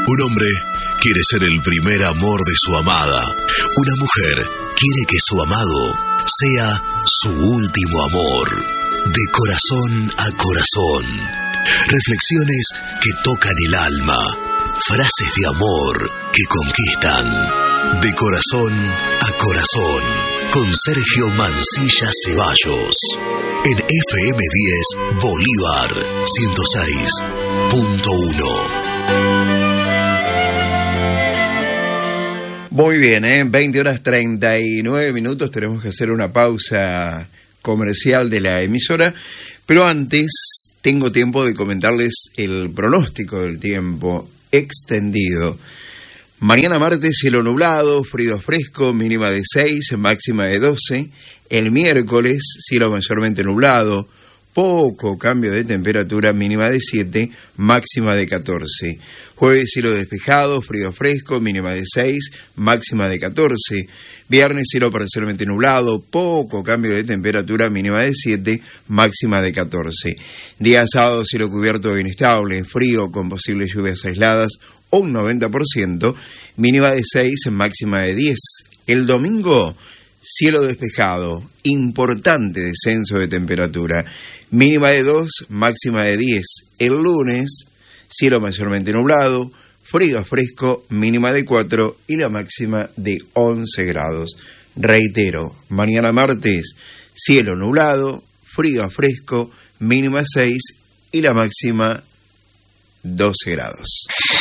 Un hombre quiere ser el primer amor de su amada. Una mujer quiere que su amado sea su último amor. De corazón a corazón. Reflexiones que tocan el alma. Frases de amor que conquistan. De corazón a corazón. Con Sergio Mancilla Ceballos. En FM 10 Bolívar 106.1. Muy bien, 20 horas 39 minutos. Tenemos que hacer una pausa comercial de la emisora. Pero antes tengo tiempo de comentarles el pronóstico del tiempo extendido. Mañana martes, cielo nublado, frío fresco, mínima de 6, máxima de 12. El miércoles, cielo mayormente nublado, poco cambio de temperatura, mínima de 7, máxima de 14. Jueves, cielo despejado, frío fresco, mínima de 6, máxima de 14. Viernes, cielo parcialmente nublado, poco cambio de temperatura, mínima de 7, máxima de 14. Día sábado, cielo cubierto e inestable, frío con posibles lluvias aisladas, un 90%, mínima de 6, máxima de 10. El domingo, cielo despejado, importante descenso de temperatura, mínima de 2, máxima de 10. El lunes, cielo mayormente nublado, frío fresco, mínima de 4 y la máxima de 11 grados. Reitero, mañana martes, cielo nublado, frío fresco, mínima 6 y la máxima 12 grados.